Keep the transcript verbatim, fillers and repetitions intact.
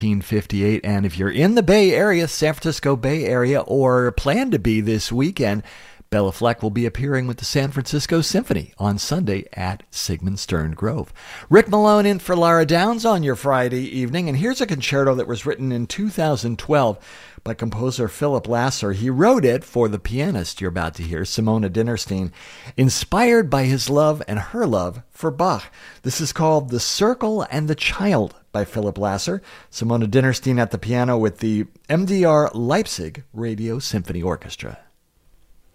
nineteen fifty-eight. And if you're in the Bay Area, San Francisco Bay Area, or plan to be this weekend, Bela Fleck will be appearing with the San Francisco Symphony on Sunday at Sigmund Stern Grove. Rick Malone in for Lara Downs on your Friday evening, and here's a concerto that was written in two thousand twelve by composer Philip Lasser. He wrote it for the pianist you're about to hear, Simona Dinnerstein, inspired by his love and her love for Bach. This is called The Circle and the Child by Philip Lasser. Simona Dinnerstein at the piano with the M D R Leipzig Radio Symphony Orchestra.